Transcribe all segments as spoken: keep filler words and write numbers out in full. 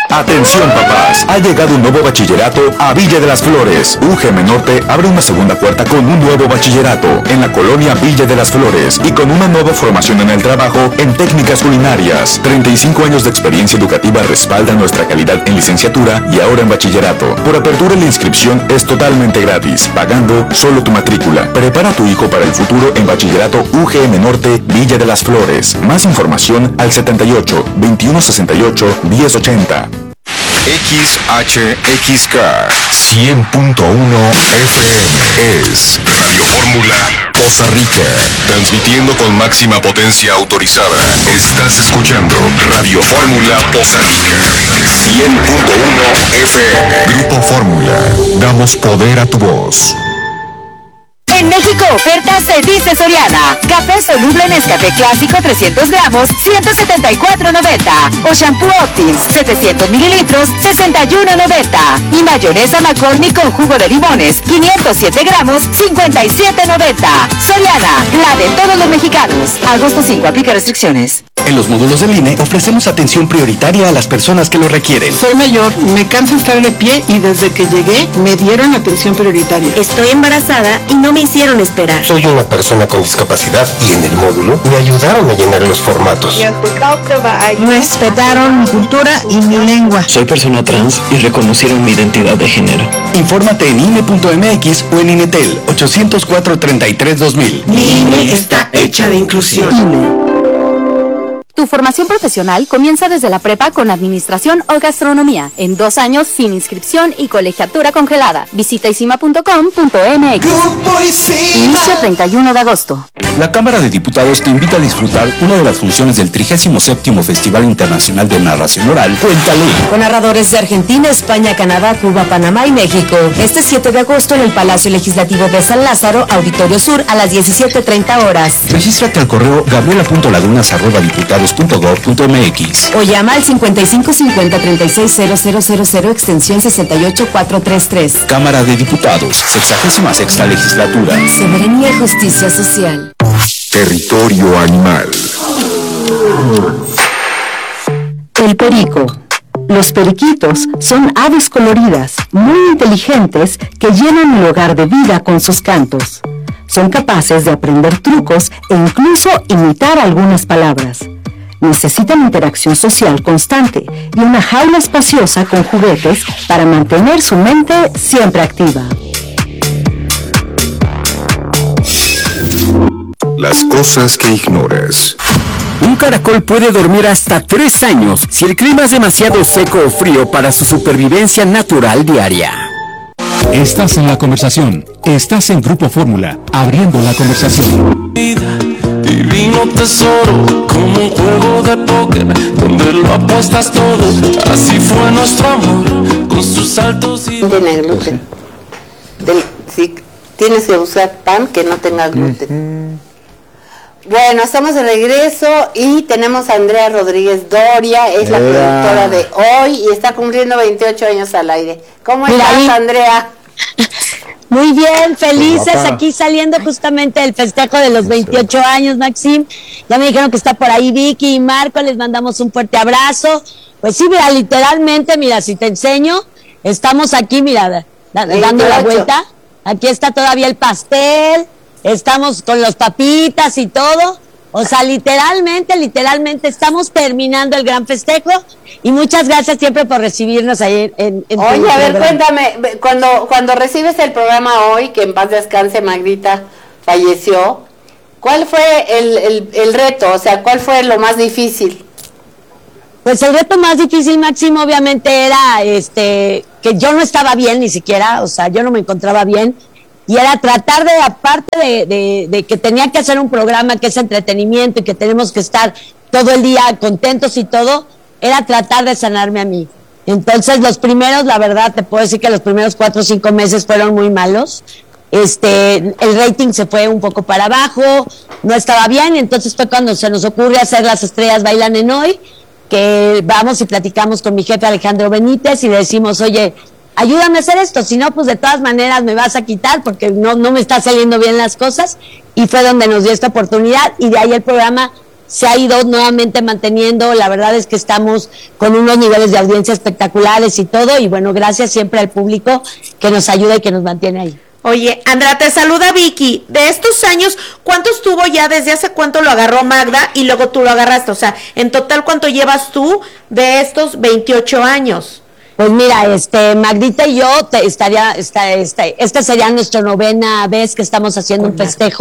Atención papás, ha llegado un nuevo bachillerato a Villa de las Flores. U G M Norte abre una segunda puerta con un nuevo bachillerato en la colonia Villa de las Flores y con una nueva formación en el trabajo en técnicas culinarias. treinta y cinco años de experiencia educativa respaldan nuestra calidad en licenciatura y ahora en bachillerato. Por apertura la inscripción es totalmente gratis, pagando solo tu matrícula. Prepara a tu hijo para el futuro en bachillerato U G M Norte Villa de las Flores. Más información al setenta y ocho, veintiuno sesenta y ocho, diez ochenta. X H X K cien punto uno F M es Radio Fórmula Poza Rica, transmitiendo con máxima potencia autorizada. Estás escuchando Radio Fórmula Poza Rica cien punto uno F M. Grupo Fórmula, damos poder a tu voz. En México, ofertas se dice Soriana. Café soluble Nescafé clásico trescientos gramos, ciento setenta y cuatro noventa. O shampoo Optims, setecientos mililitros, sesenta y uno noventa. Y mayonesa McCormick con jugo de limones, quinientos siete gramos, cincuenta y siete noventa. Soriana, la de todos los mexicanos. Agosto cinco, aplica restricciones. En los módulos del I N E ofrecemos atención prioritaria a las personas que lo requieren. Soy mayor, me cansa estar de pie y desde que llegué me dieron atención prioritaria. Estoy embarazada y no me hicieron esperar. Soy una persona con discapacidad y en el módulo me ayudaron a llenar los formatos. Respetaron mi cultura y mi lengua. Soy persona trans y reconocieron mi identidad de género. Infórmate en I N E punto M X o en INETEL ochocientos cuatro, treinta y tres, dos mil. Mi I N E está hecha de inclusión. I N E. Tu formación profesional comienza desde la prepa con administración o gastronomía, en dos años sin inscripción y colegiatura congelada. Visita isima punto com punto m x. Inicio treinta y uno de agosto. La Cámara de Diputados te invita a disfrutar una de las funciones del trigésimo séptimo Festival Internacional de Narración Oral, Cuéntale. Con narradores de Argentina, España, Canadá, Cuba, Panamá y México. Este siete de agosto en el Palacio Legislativo de San Lázaro, Auditorio Sur, a las diecisiete treinta horas. Regístrate al correo gabriela punto lagunas arroba diputados punto gov punto m x o llama al cincuenta y cinco cincuenta, treinta y seis, cero cero cero cero, extensión sesenta y ocho cuatrocientos treinta y tres. Cámara de Diputados, sexagésima sexta legislatura. Soberanía y justicia social. Territorio animal. El perico. Los periquitos son aves coloridas, muy inteligentes, que llenan el hogar de vida con sus cantos. Son capaces de aprender trucos e incluso imitar algunas palabras. Necesitan interacción social constante y una jaula espaciosa con juguetes para mantener su mente siempre activa. Las cosas que ignoras. Un caracol puede dormir hasta tres años si el clima es demasiado seco o frío para su supervivencia natural diaria. Estás en la conversación. Estás en Grupo Fórmula, abriendo la conversación. Divino tesoro, como un juego de póker, donde lo apuestas todo. Así fue nuestro amor, con sus saltos y... Tiene gluten. Del, si tienes que usar pan que no tenga gluten. Uh-huh. Bueno, estamos de regreso y tenemos a Andrea Rodríguez Doria, es la productora de hoy y está cumpliendo veintiocho años al aire. ¿Cómo estás, ahí, Andrea? Muy bien, felices aquí saliendo justamente del festejo de los veintiocho años, Maxim. Ya me dijeron que está por ahí Vicky y Marco, les mandamos un fuerte abrazo. Pues sí, mira, literalmente, mira, si te enseño, estamos aquí, mira, dando la vuelta. Aquí está todavía el pastel. Estamos con los papitas y todo, o sea, literalmente, literalmente estamos terminando el gran festejo y muchas gracias siempre por recibirnos ahí en... en Oye, a ver, cuéntame, cuando cuando recibes el programa hoy, que en paz descanse Magdita falleció, ¿cuál fue el, el, el reto? O sea, ¿cuál fue lo más difícil? Pues el reto más difícil, Máximo, obviamente era este que yo no estaba bien ni siquiera, o sea, yo no me encontraba bien. Y era tratar de, aparte de, de, de que tenía que hacer un programa que es entretenimiento y que tenemos que estar todo el día contentos y todo, era tratar de sanarme a mí. Entonces, los primeros, la verdad, te puedo decir que los primeros cuatro o cinco meses fueron muy malos. Este, el rating se fue un poco para abajo, no estaba bien, y entonces fue cuando se nos ocurre hacer Las Estrellas Bailan en Hoy, que vamos y platicamos con mi jefe Alejandro Benítez y le decimos, oye, ayúdame a hacer esto, si no, pues de todas maneras me vas a quitar porque no, no me está saliendo bien las cosas, y fue donde nos dio esta oportunidad, y de ahí el programa se ha ido nuevamente manteniendo. La verdad es que estamos con unos niveles de audiencia espectaculares y todo, y bueno, gracias siempre al público que nos ayuda y que nos mantiene ahí. Oye, Andrea, te saluda Vicky. De estos años, ¿cuántos tuvo ya? ¿Desde hace cuánto lo agarró Magda y luego tú lo agarraste? O sea, en total, ¿cuánto llevas tú de estos veintiocho años? Pues mira, este, Magdita y yo te estaría, esta, esta, esta sería nuestra novena vez que estamos haciendo un festejo,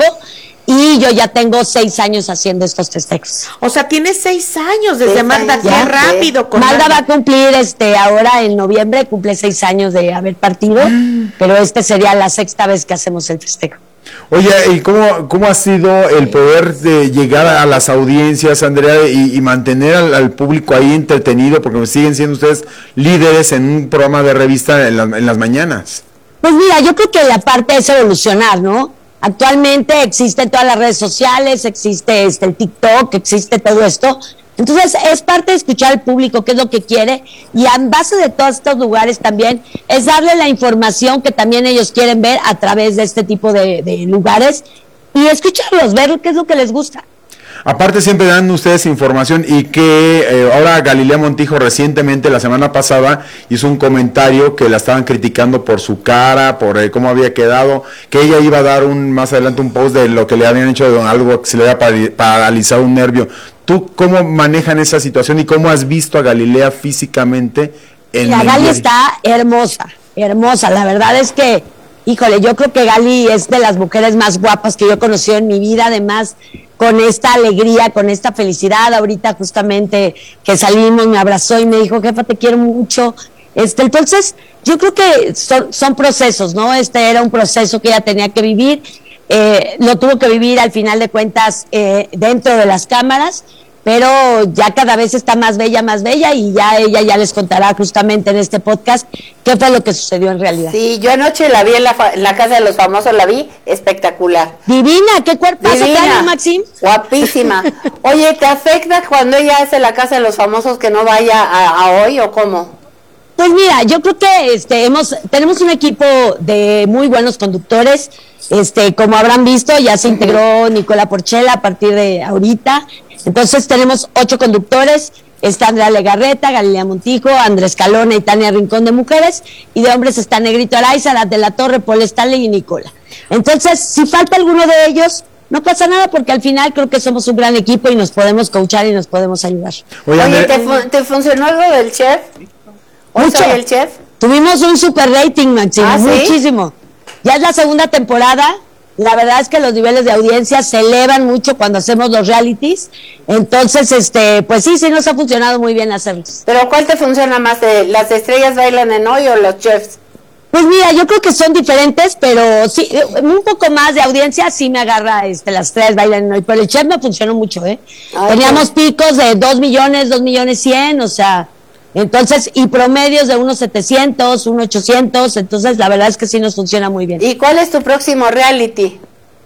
y yo ya tengo seis años haciendo estos festejos. O sea, tienes seis años desde Magda, qué rápido. Con Magda va a cumplir este ahora en noviembre, cumple seis años de haber partido, mm. pero este sería la sexta vez que hacemos el festejo. Oye, ¿y cómo, cómo ha sido el poder de llegar a las audiencias, Andrea, y, y mantener al, al público ahí entretenido, porque siguen siendo ustedes líderes en un programa de revista en, la, en las mañanas? Pues mira, yo creo que la parte es evolucionar, ¿no? Actualmente existen todas las redes sociales, existe este, el TikTok, existe todo esto. Entonces es parte de escuchar al público qué es lo que quiere, y en base de todos estos lugares también es darle la información que también ellos quieren ver a través de este tipo de, de lugares, y escucharlos, ver qué es lo que les gusta. Aparte siempre dan ustedes información, y que eh, ahora Galilea Montijo recientemente, la semana pasada, hizo un comentario que la estaban criticando por su cara, por eh, cómo había quedado, que ella iba a dar un más adelante un post de lo que le habían hecho, de algo que se le había paralizado un nervio. ¿Tú cómo manejan esa situación y cómo has visto a Galilea físicamente? En la Gali está hermosa, hermosa, la verdad es que, híjole, yo creo que Gali es de las mujeres más guapas que yo he conocido en mi vida, además con esta alegría, con esta felicidad. Ahorita justamente que salimos me abrazó y me dijo, jefa, te quiero mucho. Este, entonces, yo creo que son, son procesos, ¿no? Este era un proceso que ella tenía que vivir, eh, lo tuvo que vivir al final de cuentas eh, dentro de las cámaras, pero ya cada vez está más bella, más bella, y ya ella ya les contará justamente en este podcast qué fue lo que sucedió en realidad. Sí, yo anoche la vi en la, en la Casa de los Famosos, la vi espectacular. Divina, ¿qué cuerpo hace, Maxim? Guapísima. Oye, ¿te afecta cuando ella hace la Casa de los Famosos que no vaya a, a hoy o cómo? Pues mira, yo creo que este hemos tenemos un equipo de muy buenos conductores. Este, como habrán visto, ya se integró Nicola Porchela a partir de ahorita. Entonces tenemos ocho conductores. Está Andrea Legarreta, Galilea Montijo, Andrés Calona y Tania Rincón de mujeres, y de hombres está Negrito Araiza, Arad de la Torre, Paul Stanley y Nicola. Entonces, si falta alguno de ellos, no pasa nada, porque al final creo que somos un gran equipo y nos podemos coachar y nos podemos ayudar. Oye, Oye ¿te, fu- ¿te funcionó algo del chef? Mucho. ¿Soy el chef? Tuvimos un super rating, Maximo, ¿Ah, muchísimo. ¿Sí? Ya es la segunda temporada. La verdad es que los niveles de audiencia se elevan mucho cuando hacemos los realities. Entonces, este, pues sí, sí nos ha funcionado muy bien hacerlos. ¿Pero cuál te funciona más? ¿Las estrellas bailan en hoy o los chefs? Pues mira, yo creo que son diferentes, pero sí, un poco más de audiencia sí me agarra este, las estrellas bailan en hoy. Pero el chef me funcionó mucho, ¿eh? Ay, Teníamos pues. picos de dos millones, dos millones cien, o sea... Entonces, y promedios de unos setecientos, unos ochocientos, entonces la verdad es que sí nos funciona muy bien. ¿Y cuál es tu próximo reality?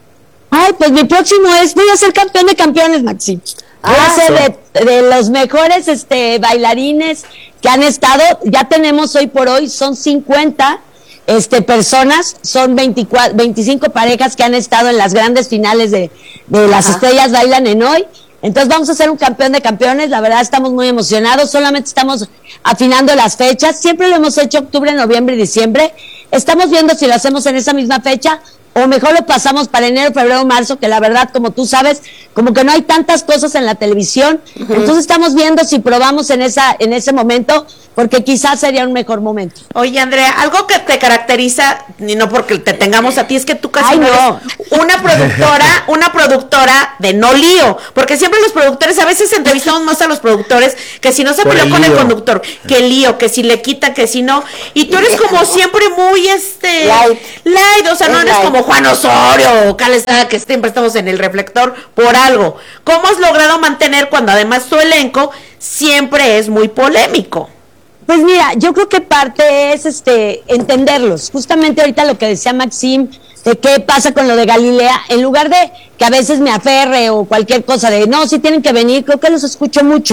Ay, pues mi próximo es, voy a ser campeón de campeones, Maxi. Voy ah, a ser de, de los mejores este, bailarines que han estado, ya tenemos hoy por hoy, son cincuenta este, personas, son veinticuatro, veinticinco parejas que han estado en las grandes finales de, de Las Ajá. Estrellas Bailan en Hoy. Entonces vamos a ser un campeón de campeones, la verdad estamos muy emocionados, solamente estamos afinando las fechas, siempre lo hemos hecho octubre, noviembre y diciembre, estamos viendo si lo hacemos en esa misma fecha o mejor lo pasamos para enero, febrero, marzo, que la verdad, como tú sabes, como que no hay tantas cosas en la televisión, uh-huh. Entonces estamos viendo si probamos en esa en ese momento, porque quizás sería un mejor momento. Oye, Andrea, algo que te caracteriza, y no porque te tengamos a ti, es que tú casi Ay, no no. eres una productora, una productora de no lío, porque siempre los productores, a veces entrevistamos más a los productores, que si no se peleó con el conductor, que lío, que si le quita, que si no, y tú eres como siempre muy, este, light, light o sea, no eres como Juan Osorio o Cal Estrada, que siempre estamos en el reflector por algo. ¿Cómo has logrado mantener cuando además tu elenco siempre es muy polémico? Pues mira, yo creo que parte es este entenderlos. Justamente ahorita lo que decía Maxim, de qué pasa con lo de Galilea, en lugar de que a veces me aferre o cualquier cosa de, no, si tienen que venir, creo que los escucho mucho.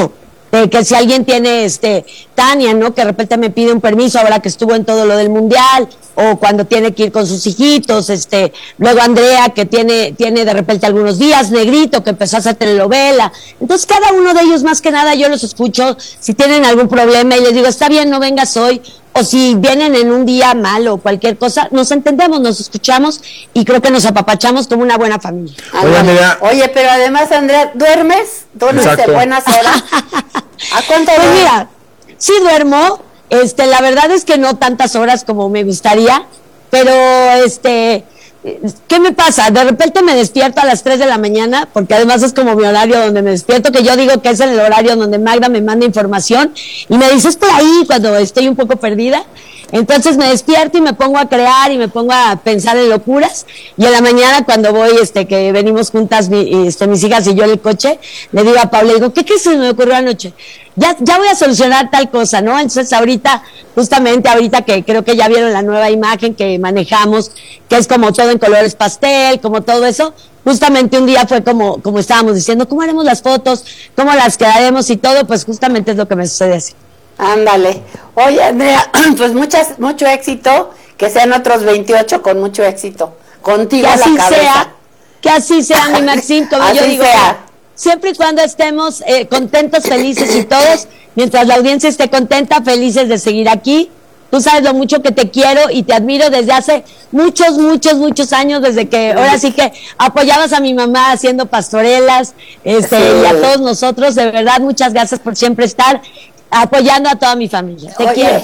de que si alguien tiene, este, Tania, ¿no? Que de repente me pide un permiso ahora que estuvo en todo lo del mundial, o cuando tiene que ir con sus hijitos, este, luego Andrea, que tiene, tiene de repente algunos días, Negrito, que empezó a hacer telenovela. Entonces cada uno de ellos, más que nada, yo los escucho, si tienen algún problema y les digo, está bien, no vengas hoy, o si vienen en un día malo o cualquier cosa, nos entendemos, nos escuchamos y creo que nos apapachamos como una buena familia. Oye, Oye pero además, Andrea, ¿duermes? ¿Duermes de buenas horas? ¿A cuánto Pues horas? mira, sí duermo, este, la verdad es que no tantas horas como me gustaría, pero este, ¿qué me pasa? De repente me despierto a las tres de la mañana, porque además es como mi horario donde me despierto, que yo digo que es el horario donde Magda me manda información, y me dice, es por ahí cuando estoy un poco perdida. Entonces me despierto y me pongo a crear y me pongo a pensar en locuras, y en la mañana cuando voy, este, que venimos juntas mi, este, mis hijas y yo en el coche, le digo a Paula, digo, ¿qué crees que se me ocurrió anoche? Ya, ya voy a solucionar tal cosa, ¿no? Entonces ahorita, justamente ahorita que creo que ya vieron la nueva imagen que manejamos, que es como todo en colores pastel, como todo eso, justamente un día fue como, como estábamos diciendo, ¿cómo haremos las fotos? ¿Cómo las quedaremos y todo? Pues justamente es lo que me sucede así. Ándale. Oye, Andrea, pues muchas, mucho éxito, que sean otros veintiocho con mucho éxito. Contigo Que a la así cabeza. sea, que así sea, mi Maxim, como yo Así digo, sea. siempre y cuando estemos eh, contentos, felices y todos, mientras la audiencia esté contenta, felices de seguir aquí. Tú sabes lo mucho que te quiero y te admiro desde hace muchos, muchos, muchos años, desde que ahora sí que apoyabas a mi mamá haciendo pastorelas, este, Sí. y a todos nosotros, de verdad, muchas gracias por siempre estar apoyando a toda mi familia. Te Oye, quiero.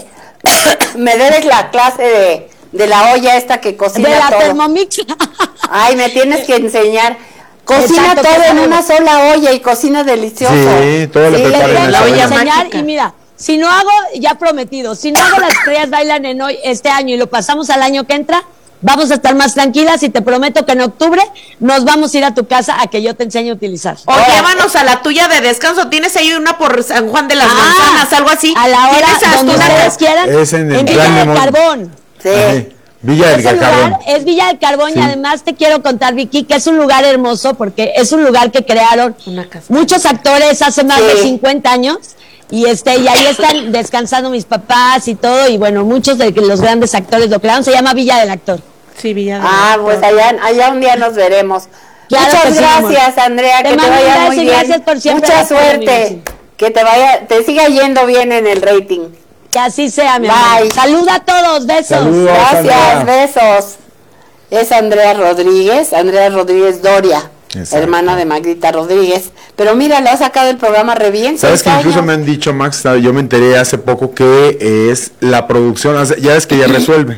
me debes la clase de, de la olla esta que cocina De la todo. Thermomix. Ay, me tienes que enseñar. Cocina Exacto, todo que en sabe- una sola olla y cocina delicioso. Sí, todo lo Sí, prepara le- en La esa voy a olla. enseñar y mira, si no hago, ya prometido, si no hago las estrellas bailan en hoy este año y lo pasamos al año que entra, vamos a estar más tranquilas y te prometo que en octubre nos vamos a ir a tu casa a que yo te enseñe a utilizar. O llévanos a la tuya de descanso. Tienes ahí una por San Juan de las Ah, Manzanas, algo así. a la hora ¿Tienes hasta donde una- ustedes quieran, Es en el en Villa Plan del Lemón. Carbón. Sí. Ajá. Villa del Ese lugar Carbón. es Villa del Carbón Sí. y además te quiero contar, Vicky, que es un lugar hermoso porque es un lugar que crearon Una casa. muchos actores hace más Sí. de cincuenta años y este y ahí están descansando mis papás y todo y bueno, muchos de los grandes actores lo crearon, se llama Villa del Actor. Sí, Villa del Ah, Actor. pues allá, allá un día nos veremos. Claro que Muchas sí, amor. gracias, Andrea, Te que te mando un vaya beso muy y bien. gracias por siempre Mucha apoyarme, suerte. Que te vaya, te siga yendo bien en el rating. Que así sea, mi Bye. amor. Saluda a todos, besos. Saludos. Gracias, Andrea. besos. Es Andrea Rodríguez, Andrea Rodríguez Doria, Exacto. hermana de Magdita Rodríguez. Pero mira, lo ha sacado el programa re bien. Sabes que seis incluso años. me han dicho, Max, yo me enteré hace poco que es la producción, hace- ya ves que ya resuelve.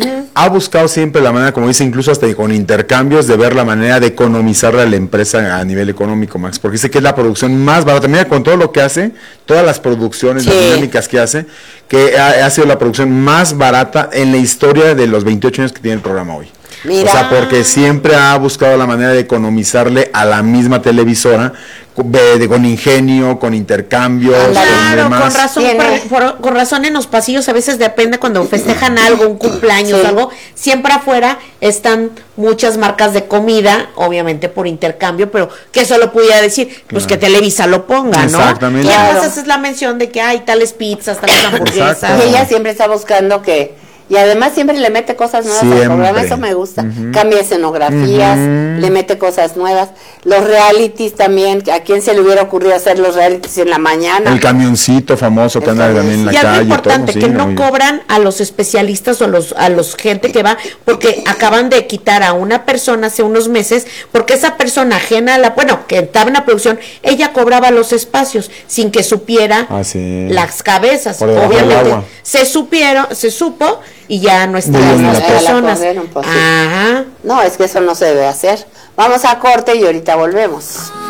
Ha buscado siempre la manera, como dice, incluso hasta con intercambios, de ver la manera de economizarle a la empresa a nivel económico, Max, porque dice que es la producción más barata. Mira, con todo lo que hace, todas las producciones, Sí. las dinámicas que hace, que ha, ha sido la producción más barata en la historia de los veintiocho años que tiene el programa hoy. Mira. O sea, porque siempre ha buscado la manera de economizarle a la misma televisora, con, de- con ingenio, con intercambios, con Claro, demás. con razón, Tiene- por, por- con razón en los pasillos a veces depende cuando festejan algo, un cumpleaños, Sí. algo, siempre afuera están muchas marcas de comida, obviamente por intercambio, pero que eso lo pudiera decir, pues que Televisa lo ponga, ¿no? Exactamente. Y además Claro. haces la mención de que hay tales pizzas, tales hamburguesas. Exacto. Y ella siempre está buscando que... Y además siempre le mete cosas nuevas Siempre. al programa, eso me gusta. Ujú. Cambia escenografías, Ujú. le mete cosas nuevas. Los realities también, ¿a quién se le hubiera ocurrido hacer los realities en la mañana? El camioncito famoso que anda Eso es. también en la Y algo calle. importante, todo, que sí, no muy- cobran a los especialistas o a los, a los gente que va, porque acaban de quitar a una persona hace unos meses, porque esa persona ajena a la, bueno, que estaba en la producción, ella cobraba los espacios sin que supiera Así es. las cabezas. Por debajo del Obviamente agua. se supieron, se supo y ya no estaban Muy bien, las la personas. corrieron, pues, sí. Ajá. No, es que eso no se debe hacer. Vamos a corte y ahorita volvemos.